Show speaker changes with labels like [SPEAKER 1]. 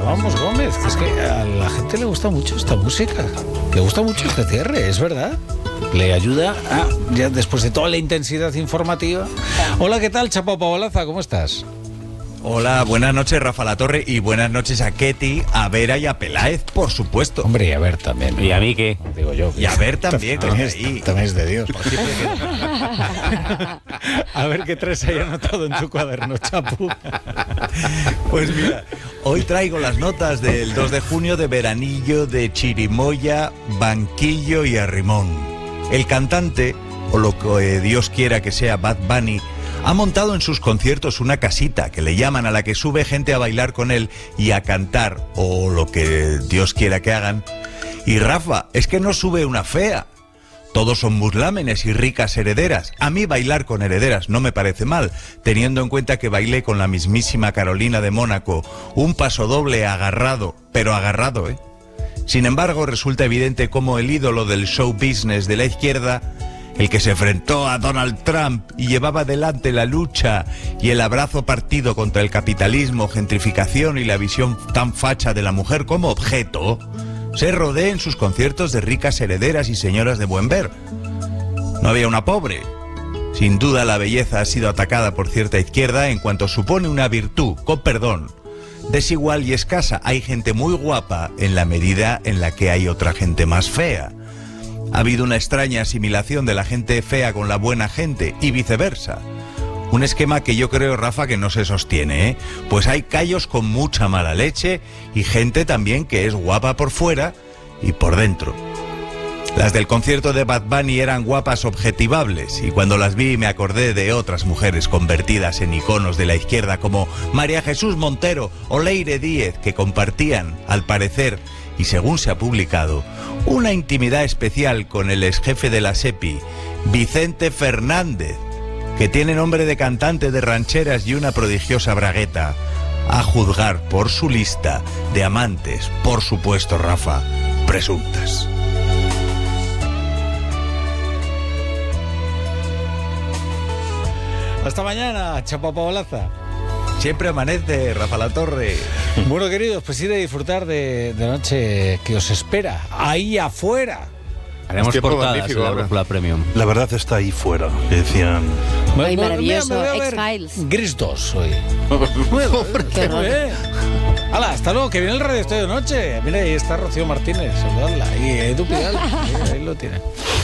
[SPEAKER 1] Vamos, Gómez, que es que a la gente le gusta mucho esta música, le gusta mucho este cierre, es verdad. Le ayuda ya después de toda la intensidad informativa. Hola, ¿qué tal, Chapo Paolaza? ¿Cómo estás?
[SPEAKER 2] Hola, buenas noches, Rafa Latorre, y buenas noches a Ketty, a Vera y a Peláez, por supuesto.
[SPEAKER 1] Hombre, y a ver también.
[SPEAKER 3] ¿Y a mí qué?
[SPEAKER 1] Digo yo.
[SPEAKER 2] Y a ver también,
[SPEAKER 1] también es de Dios. A ver qué traes ahí anotado en tu cuaderno, Chapu.
[SPEAKER 2] Pues mira, hoy traigo las notas del 2 de junio de Veranillo, de Chirimoya, Banquillo y Arrimón. El cantante, o lo que Dios quiera que sea, Bad Bunny, ha montado en sus conciertos una casita que le llaman, a la que sube gente a bailar con él y a cantar, o lo que Dios quiera que hagan. Y Rafa, es que no sube una fea. Todos son muslámenes y ricas herederas. A mí bailar con herederas no me parece mal, teniendo en cuenta que bailé con la mismísima Carolina de Mónaco, un pasodoble agarrado, pero agarrado, ¿eh? Sin embargo, resulta evidente cómo el ídolo del show business de la izquierda, el que se enfrentó a Donald Trump y llevaba adelante la lucha y el abrazo partido contra el capitalismo, gentrificación y la visión tan facha de la mujer como objeto, se rodea en sus conciertos de ricas herederas y señoras de buen ver. No había una pobre. Sin duda la belleza ha sido atacada por cierta izquierda en cuanto supone una virtud, con perdón, desigual y escasa. Hay gente muy guapa en la medida en la que hay otra gente más fea. Ha habido una extraña asimilación de la gente fea con la buena gente y viceversa. Un esquema que yo creo, Rafa, que no se sostiene, ¿eh? Pues hay callos con mucha mala leche y gente también que es guapa por fuera y por dentro. Las del concierto de Bad Bunny eran guapas objetivables, y cuando las vi me acordé de otras mujeres convertidas en iconos de la izquierda como María Jesús Montero o Leire Díez, que compartían, al parecer, y según se ha publicado, una intimidad especial con el exjefe de la SEPI, Vicente Fernández, que tiene nombre de cantante de rancheras y una prodigiosa bragueta, a juzgar por su lista de amantes, por supuesto, Rafa, presuntas.
[SPEAKER 1] Hasta mañana, Chapo Paolaza.
[SPEAKER 2] Siempre amanece, Rafa Latorre.
[SPEAKER 1] Bueno, queridos, pues ir a disfrutar de la noche que os espera, ahí afuera.
[SPEAKER 3] Haremos portadas en la Brújula Premium.
[SPEAKER 4] La verdad está ahí fuera, que decían...
[SPEAKER 5] Ay, maravilloso,
[SPEAKER 1] me voy a ver
[SPEAKER 5] X-Files.
[SPEAKER 1] Gris 2 hoy.
[SPEAKER 5] Qué horror.
[SPEAKER 1] Hala, hasta luego, que viene el Radio Estudio de Noche. Mira, ahí está Rocío Martínez, saludadla. Y Edu Pidal, ahí lo tiene.